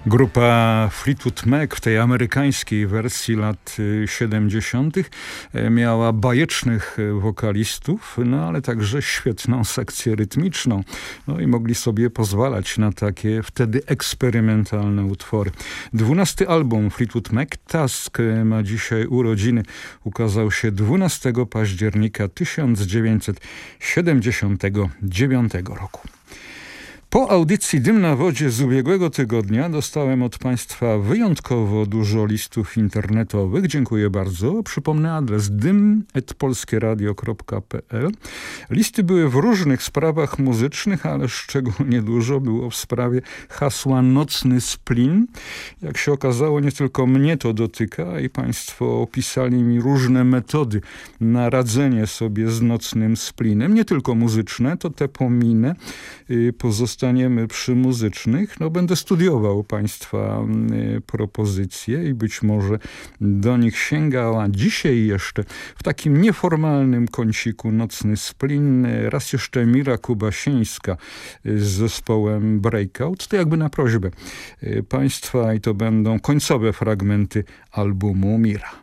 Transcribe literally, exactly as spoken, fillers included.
Grupa Fleetwood Mac w tej amerykańskiej wersji lat siedemdziesiątych miała bajecznych wokalistów, no ale także świetną sekcję rytmiczną. No i mogli sobie pozwalać na takie wtedy eksperymentalne utwory. Dwunasty album Fleetwood Mac, Task, ma dzisiaj urodziny. Ukazał się dwunastego października tysiąc dziewięćset siedemdziesiątego dziewiątego roku. Po audycji Dym na wodzie z ubiegłego tygodnia dostałem od Państwa wyjątkowo dużo listów internetowych. Dziękuję bardzo. Przypomnę adres dym at polskieradio kropka p l. Listy były w różnych sprawach muzycznych, ale szczególnie dużo było w sprawie hasła nocny splin. Jak się okazało, nie tylko mnie to dotyka i Państwo opisali mi różne metody na radzenie sobie z nocnym splinem. Nie tylko muzyczne, to te pominę. Pozostaniemy przy muzycznych. No, będę studiował Państwa y, propozycje i być może do nich sięgał, a dzisiaj jeszcze w takim nieformalnym kąciku Nocny Splin, raz jeszcze Mira Kubasińska z zespołem Breakout. To jakby na prośbę y, Państwa i to będą końcowe fragmenty albumu Mira.